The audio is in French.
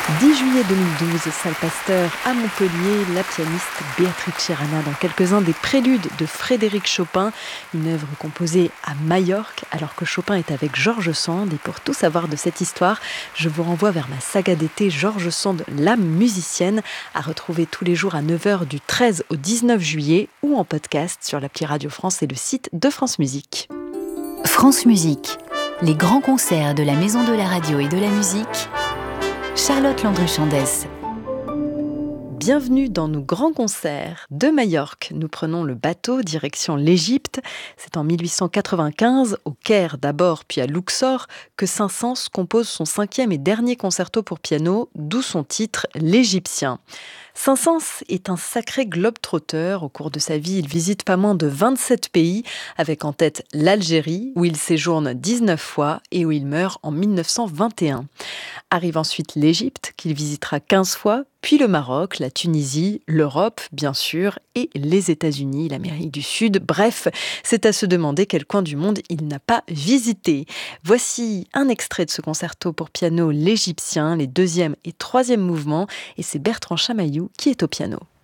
10 juillet 2012, salle Pasteur à Montpellier, la pianiste Beatrice Rana dans quelques-uns des préludes de Frédéric Chopin, une œuvre composée à Majorque alors que Chopin est avec George Sand. Et pour tout savoir de cette histoire, je vous renvoie vers ma saga d'été George Sand, l'âme musicienne, à retrouver tous les jours à 9h du 13 au 19 juillet ou en podcast sur l'appli Radio France et le site de France Musique. France Musique, les grands concerts de la Maison de la Radio et de la Musique. Charlotte Landru-Chandès. Bienvenue dans nos grands concerts de Majorque. Nous prenons le bateau direction l'Égypte. C'est en 1895, au Caire d'abord, puis à Luxor, que Saint-Saëns compose son 5e et dernier concerto pour piano, d'où son titre, l'Égyptien. Saint-Saëns est un sacré globe-trotteur. Au cours de sa vie, il visite pas moins de 27 pays, avec en tête l'Algérie, où il séjourne 19 fois et où il meurt en 1921. Arrive ensuite l'Égypte, qu'il visitera 15 fois, puis le Maroc, la Tunisie, l'Europe, bien sûr, et les États-Unis, l'Amérique du Sud. Bref, c'est à se demander quel coin du monde il n'a pas visité. Voici un extrait de ce concerto pour piano l'Égyptien, les 2e et 3e mouvements, et c'est Bertrand Chamaillou qui est au piano.